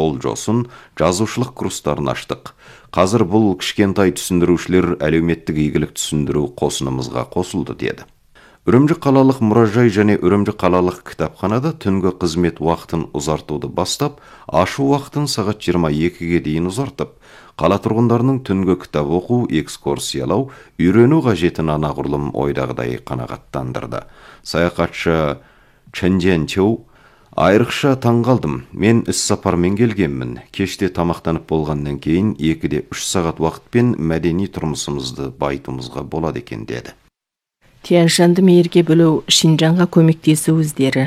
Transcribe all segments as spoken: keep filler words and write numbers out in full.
жол жосын, жазушылық курстарын аштық. Қазір бұл кішкентай түсіндірушілер әлеуметтік игілік түсіндіру қосынымызға қосылды деді. Үрімжі қалалық мұражай және Үрімжі қалалық кітапханада түнгі қызмет уақытын ұзартуды бастап, ашу уақытын сағат жиырма екіге дейін ұзартып, қала тұрғындарының түнгі кітап оқу, экскурсиялау, үйрену қажетін анағұрлым ойдағыдай қанағаттандырды. Саяхатшы Чэнжэн Чоу: айрықша таңғалдым. Мен іс сапармен келгенмін. Кеште тамақтанып болғаннан кейін екіде үш сағат уақытпен мәдени тұрмысымызды байытуымызға болады екен деді. Тянь-Шаньды мейірге бөлу Шинжанға көмектесу іздері.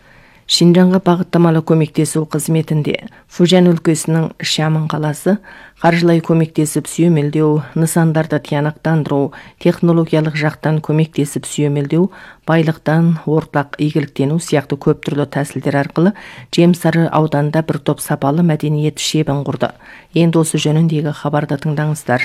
Шинжанға бағыттамалы көмектесу қызметінде Фужан өлкесінің Шамын қаласы қаржылай көмектесіп сүйемелдеу, нысандарды тиянақтандыру, технологиялық жақтан көмектесіп сүйемелдеу, байлықтан ортақ игіліктену сияқты көп түрлі тәсілдер арқылы Жемсары ауданында бір топ сапалы мәдениет шебін құрды. Енді осы жөніндегі хабарды тыңдаңыздар.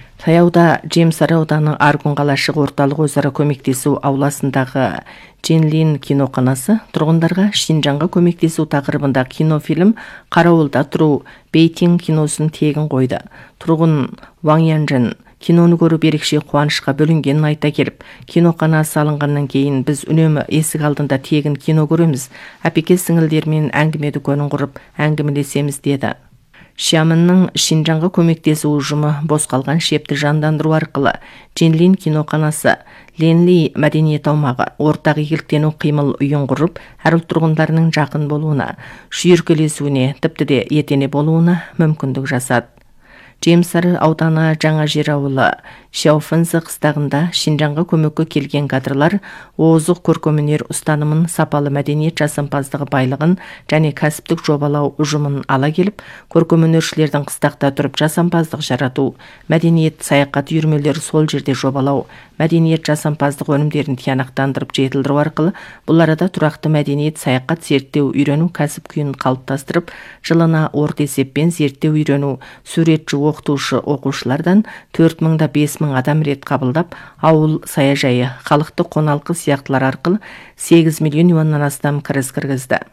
Таяуда Жемсары ауданы Аргун қалашық орталық өзара көмектесу ауласындағы Дженлин киноқанасы тұрғындарға Шинжанға көмектесу тақырыбында кинофильм «Қарауылда тұру» Бейтин киносын тегін қойды. Тұрғын Ваң Янжын киноны көріп ерекше қуанышқа бөлінгенін айта келіп, киноқанасы алынғаннан кейін біз үнемі есік алдында тегін кино көреміз, әпеке сіңілдермен әңгіме дүкенін құрып әңгімелесеміз деді. Шамынның Шинжанға көмектесу ұжымы бос қалған шепті жандандыру арқылы Дженлин киноқанасы, Ленли мәдениет аумағы, ортақ игіліктену қимыл үйін құрып, әр ұлт тұрғындарының жақын болуына, шүйіркелесуіне, тіпті де етене болуына мүмкіндік жасады. Жемсары ауданы Жаңа Жер ауылы Шауфэнзі қыстағында Шинжанға көмекке келген кадрлар озық көркемөнер ұстанымын, сапалы мәдениет жасампаздығы байлығын және кәсіптік жобалау ұжымын ала келіп, көркемөнершілердің қыстақта тұрып жасампаздық жарату, мәдениет саяхат үйірмелері сол жерде жобалау, мәдениет жасампаздық өнімдерін тиянақтандырып жетілдіру арқылы бұл арада тұрақты мәдениет саяхат зерттеу үйрену кәсіп күйін қалыптастырып, жылына орта есеппен зерттеу үйрену, суретші оқытушы оқушылардан төрт мыңда бес мың адам рет қабылдап, ауыл саяжайы, халықты қоналқы сияқтылар арқылы сегіз миллион юаннан астам кіріс кіргізді.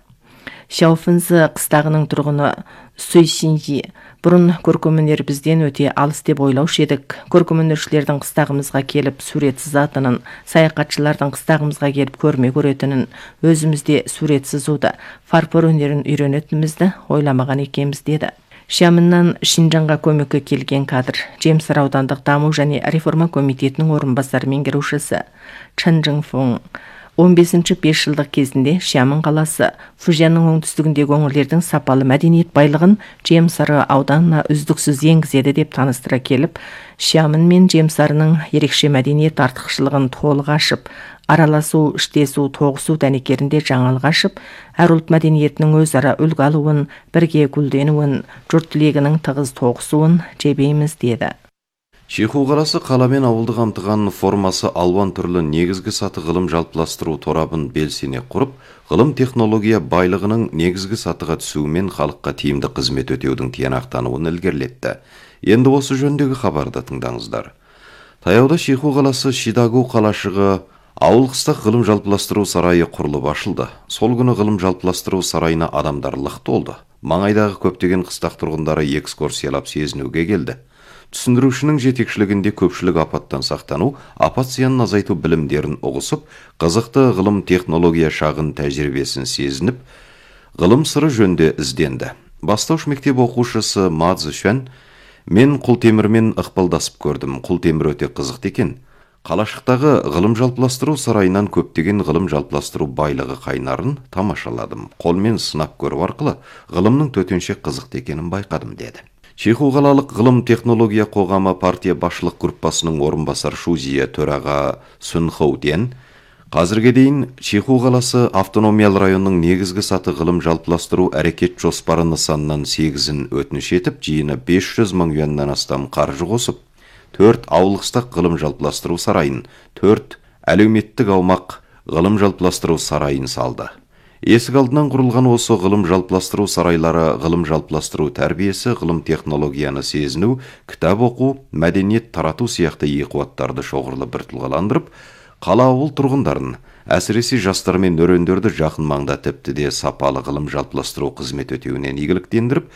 Шауфэнзі қыстағының тұрғыны Суй Синьи: бұрын көркемөнер бізден өте алыс деп ойлаушы едік. Көркемөнершілердің қыстағымызға келіп сурет сызатынын, саяхатшылардың қыстағымызға келіп көрме көретінін, өзімізде сурет сызуды, фарфор өнерін үйренетінімізді ойламаған екенбіз деді. Шамыннан Шинжанға көмекке келген кадр Жемсары аудандық даму және реформа комитетінің орынбасар меңгерушісі Чан Жыңфың: он бесінші бес жылдық кезінде Шамын қаласы Фужанның оңтүстігіндегі өңірлердің сапалы мәдениет байлығын Жемсары ауданына үздіксіз енгізеді деп таныстыра келіп, Шамын мен Жемсарының ерекше мәдениет артықшылығын толық ашып, араласу, іштесу, тоғысу дәнекерінде жаңалық ашып, әр ұлт мәдениетінің өзара үлгі алуын, бірге гүлденуін, жұрт тілегінің тығыз тоғысуын жебейміз деді. Шиху қаласы қаламен ауылды қамтыған формасы алуан түрлі негізгі саты ғылым жалпыластыру торабын белсене құрып, ғылым технология байлығының негізгі сатыға түсуімен халыққа тиімді қызмет өтеудің тиянақтануын ілгерілетті. Енді осы жөндегі хабарды тыңдаңыздар. Таяуда Шиху қаласы Шидагу қалашығы ауыл қыстақ ғылым жалпыластыру сарайы құрылып ашылды. Сол күні ғылым жалпыластыру сарайына адамдар лық толды. Маңайдағы көптеген қыстақ тұрғындары экскурсиялап сезінуге келді. Түсіндірушінің жетекшілігінде көпшілік апаттан сақтану, апат зиянын азайту білімдерін ұғысып, қызықты ғылым технология шағын тәжірибесін сезініп, ғылым сыры жөнде ізденді. Бастауыш мектеп оқушысы Ма Цзышуан: мен құлтемірмен ықпалдасып көрдім. Құлтемір өте қызықты екен. Қалашықтағы ғылым жалпыластыру сарайынан көптеген ғылым жалпыластыру байлығы қайнарын тамашаладым. Қолмен сынап көру арқылы ғылымның төтенше қызықты екенін байқадым деді. Шиху қалалық ғылым технология қоғамы партия басшылық группасының орынбасар Шузия төраға Сүн Хоуден: қазірге дейін Шиху қаласы автономиялы районның негізгі саты ғылым жалпыластыру әрекет жоспары нысанынан сегізін өтініш етіп, жиыны бес жүз мың юаннан астам қаржы қосып, төрт ауылқыстақ ғылым жалпыластыру сарайын, төрт әлеуметтік аумақ ғылым жалпыластыру сарайын салды. Есік алдынан құрылған осы ғылым жалпыластыру сарайлары ғылым жалпыластыру тәрбиесі, ғылым технологияны сезіну, кітап оқу, мәдениет тарату сияқты еқуаттарды шоғырлы біртұлғаландырып, қала ауыл тұрғындарын, әсіресе жастар мен өрендерді жақын маңда тіпті де сапалы ғылым жалпыластыру қызмет өтеуінен игіліктендіріп,